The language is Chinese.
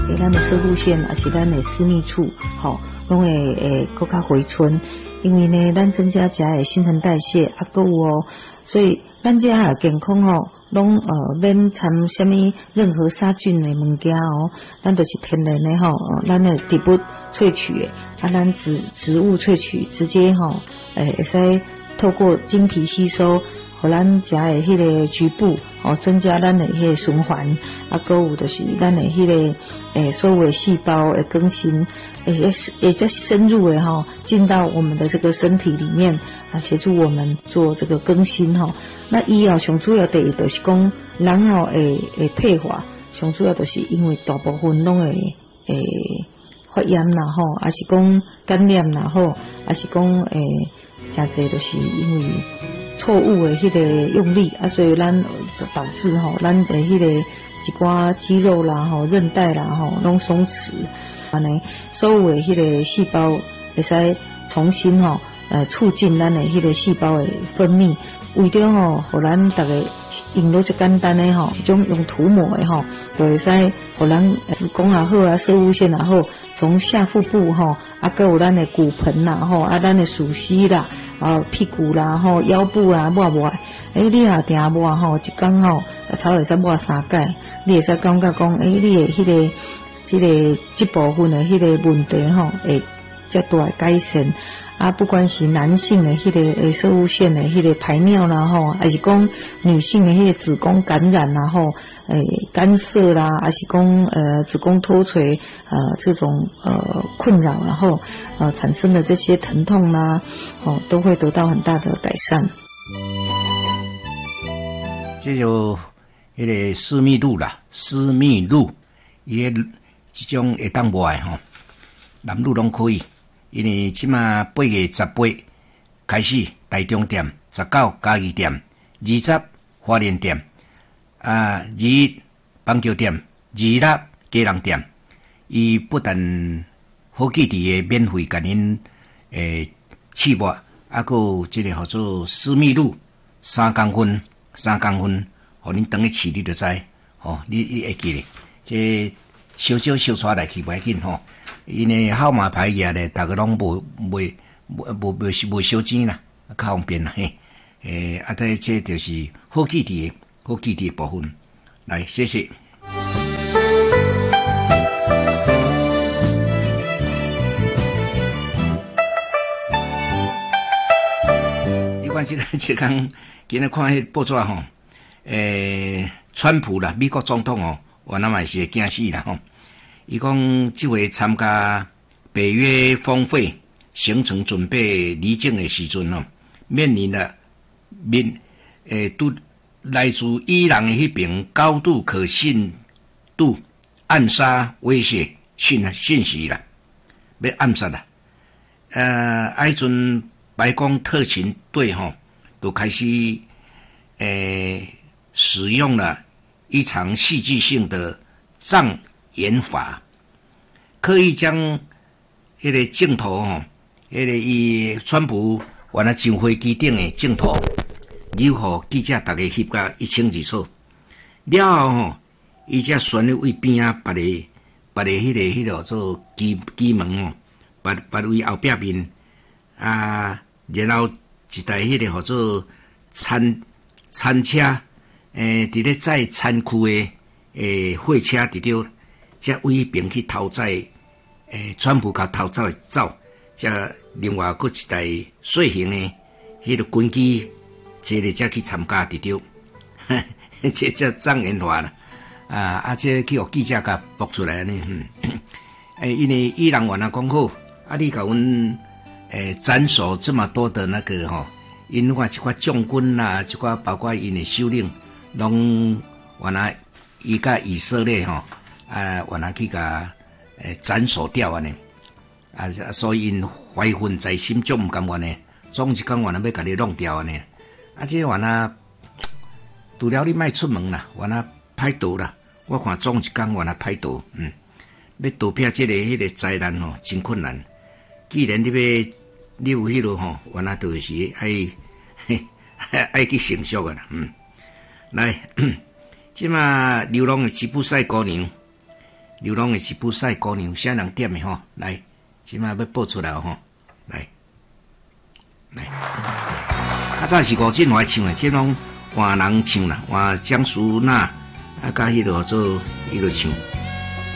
咱的射护线也是咱的私密处，拢会更加回春。因为呢，咱增加食的新陈代谢啊，搁有所以咱食的健康拢免掺什么任何杀菌的物件咱都是天然的咱的植物萃取的咱植物萃取直接会使透过经皮吸收，互咱食的迄个局部增加咱的迄个循环搁有就是咱的迄个所有的细胞的更新，也在深入的进到我们的这个身体里面协助我们做这个更新那医药上主要第一就是讲人会退化，上主要就是因为大部分拢会发炎啦还是讲感染啦还是讲真侪就是因为错误的迄个用力所以咱导致咱的迄个一寡肌肉啦韧带啦拢松弛安尼，所有的迄个细胞会使重新促进咱的迄个细胞的分泌，为着互咱大家用到最简单的一种用涂抹的就会使互咱子宫也好射物线也好，从下腹部还有咱的骨盆啦咱的属膝啦屁股啦腰部啦抹你若定抹一天差会使抹3摆，你会使感觉讲你的迄个这部分的迄个问题会较大的改善不管是男性的迄个射物线的迄个排尿啦还是讲女性的迄个子宫感染啦干涩啦，还是讲子宫脱垂这种困扰，然后产生的这些疼痛啦都会得到很大的改善。 这就迄个私密露啦，私密露伊个这种会当抹的男女拢可以。因为即马8月18开始，台中店、19嘉义店、20花莲店21邦桥店、26基隆店，伊不但好几滴的免费甲恁试抹，还有这个叫做私密露3公分，互恁当去试你就知你会记咧，这小出来去袂紧因为号码牌也咧，大家拢无收钱啦，较方便啦这就是好记忆的部分。来，谢谢。你看这个今日看迄报纸川普啦，美国总统我那嘛是会惊死啦伊讲这回参加北约峰会行程准备离境的时阵面临了都来自伊朗的迄边高度可信度暗杀威胁讯息啦，要暗杀啦。迄阵白宫特勤队都开始使用了一场戏剧性的障眼法，刻意将迄个镜头迄个伊川普原来上飞机顶的镜头留互记者大家翕甲一清二楚。了后伊才旋入位边别个迄个做机门别位后壁面然后一台迄个叫做餐车伫咧载餐区的货车伫着。才位边去偷载川普甲偷走，才另外搁一台小型的迄个军机坐咧才去参加伫着这叫障眼法啦这去互记者甲爆出来呢因为伊朗原来讲好你甲阮斩首这么多的那个因话一寡将军啦，一寡包括因的首领拢原来伊甲以色列原来去甲斩首掉安尼所以因怀恨在心，总毋甘愿呢，总一天原来要甲你弄掉安尼这原来除了你莫出门啦，原来歹逃啦，我看总一天原来歹逃要逃避这个迄个灾难真困难。既然你有迄落原来就是爱去承受的啦来即马流浪的吉普赛姑娘流浪的吉普赛姑娘，啥人点的吼？来，即摆要播出来吼，来。较早是吴振华唱的，即拢换人唱啦，换江淑娜啊，甲迄个做迄个唱。